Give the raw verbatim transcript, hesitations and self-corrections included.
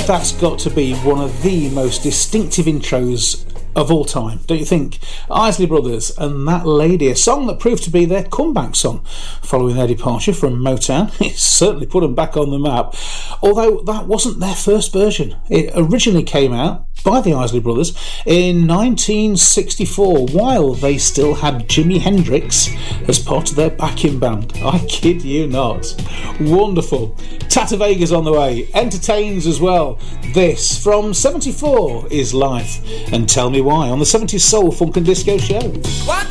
That's got to be one of the most distinctive intros of all time, don't you think? Isley Brothers and That Lady, a song that proved to be their comeback song following their departure from Motown. It certainly put them back on the map, although that wasn't their first version. It originally came out by the Isley Brothers in nineteen sixty-four, while they still had Jimi Hendrix as part of their backing band. I kid you not. Wonderful. Tata Vega's on the way, entertains as well. This from seventy-four is Life, and Tell Me Why on the seventies Soul, Funk and Disco Show. What